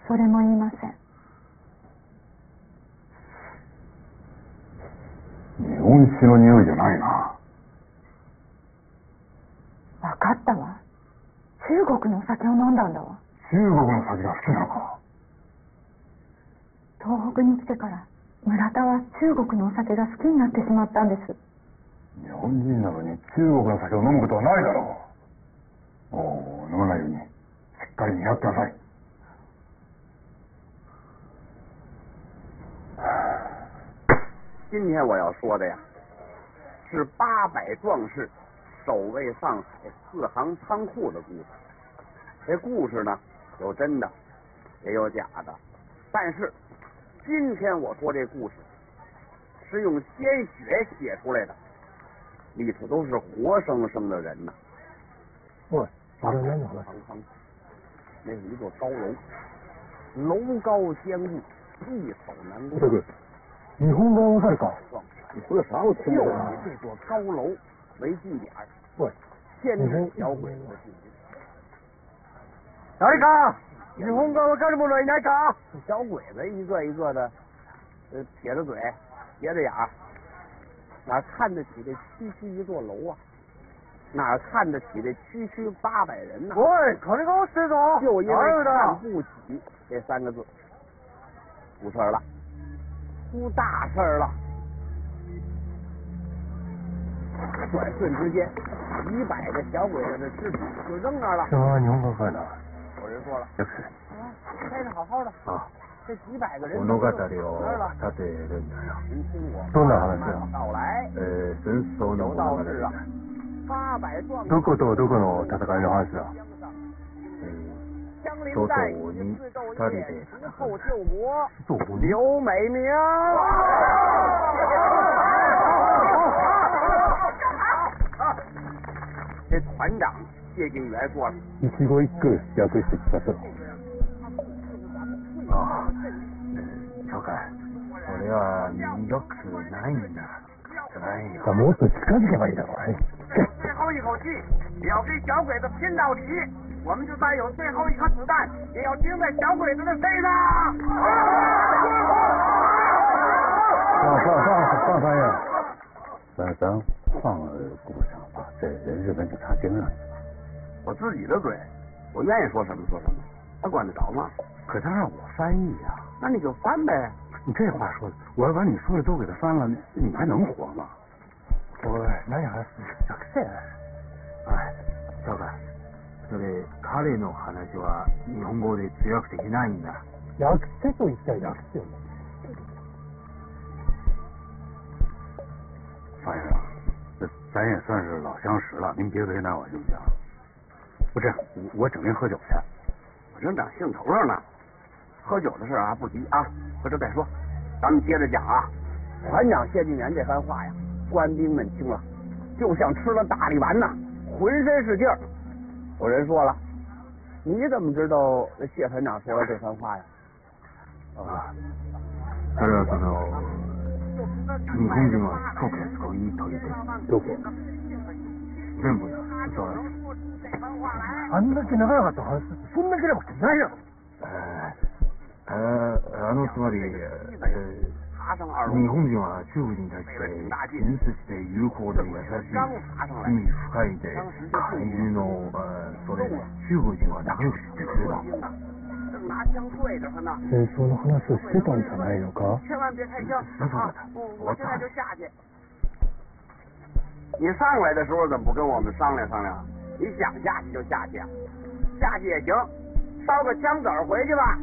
それも言いません。 日本酒の匂いじゃないな。 分かったわ。中国のお酒を飲んだんだわ。 中国の酒が好きなのか。 東北に来てから村田は中国のお酒が好きになってしまったんです。 日本人なのに中国の酒を飲むことはないだろう。もう飲まないようにしっかり見張ってください。 今天我要说的呀，是800壮士守卫上海4行仓库的故事。这故事呢，有真的，也有假的。但是今天我说这故事是用鲜血写出来的，里头都是活生生的人呐。 喂， 上海4行仓库，那是一座高楼，楼高坚固，易守难攻。 这个日本語わかるか？ 你说的啥我听不懂啊。 这座高楼为据点， 喂， 限制小鬼子的进攻。 誰か日本語わかる者いないか？ 小鬼子一个一个的，撇着嘴，斜着眼，哪看得起这区区一座楼啊？哪看得起这区区800人呢？ 喂，金が落ちてるぞ！ 就因为看だ？ 不起这3个字，出事了，出大事了。转瞬之间，几百个小鬼子的尸体就扔那儿了。 日本語わかるな。 有人说了， よく待着好好的， あ、 这几百个人物語を扔那儿了。 立てるんだよ。 您听我どんな話慢慢だ？ 道来。 戦争の有物語道是啊だ。 ，800壮士どことどこの戦いの話だ？ 枪林弹雨的自斗夜，敌后救国， どこに？ 刘美名。这团长谢晋元说了， 一期一会訳して聞かせろ。ああ、教官、それはよくないんだ。ないよ。もっと近づけばいいだろう。 最后一口气，要跟小鬼子拼到底。我们就算有最后一颗子弹，也要钉在小鬼子的身上。 放翻呀！咱换个想法，这人日本警察盯上你。 我自己的嘴，我愿意说什么说什么，他管得着吗？ 可他让我翻译呀。 那你就翻呗。 你这话说的，我要把你说的都给他翻了，你还能活吗？おい、何話すの？訳せ。はい、そうか。それ、彼の話は日本語で通訳できないんだ。訳せと言ったら訳せよ。方先生，咱也算是老相识了，您别为难我行不行？不是，我整天喝酒去， 我正长兴头上呢。喝酒的事啊，不急啊，回头再说。咱们接着讲啊。团长谢晋元这番话呀，官兵们听了，就像吃了大力丸呐，浑身是劲儿。有人说了，你怎么知道谢团长说了这番话呀？ あ、それはその日本人は飛ぶやつがいいと言ってどこ？全部だ。そうだ。あんだけ長かった話すってそんだけなことないやろ。つまり、日本人は中国人に対して建設して友好で優しい、罪深いで怪獣の、それ中国人は仲良くしてくれば。 拿枪对着他呢。 戦争の話をしてたんじゃないのか？ 千万别开枪！ そうだ。 我现在就下去。你上来的时候怎么不跟我们商量商量？你想下去就下去啊，下去也行，烧个枪子儿回去吧。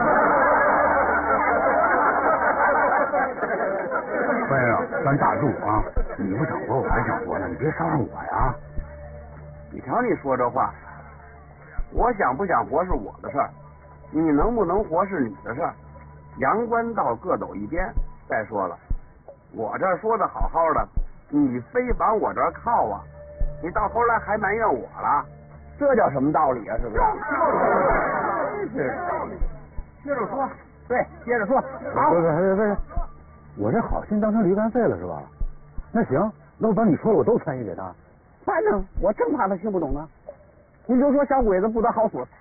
范先生，咱打住啊！你不想活，我还想活呢，你别伤我呀！ 你瞧你说这话，我想不想活是我的事儿，你能不能活是你的事儿。阳关道各走一边。再说了，我这说的好好的，你非往我这儿靠啊，你到头来还埋怨我了，这叫什么道理啊？是不是？真是。接着说，对，接着说。好， 不，我这好心当成驴肝肺了是吧？那行，那我把你说的我都参与给他。 反正我正怕他听不懂啊。你就说小鬼子不得好死，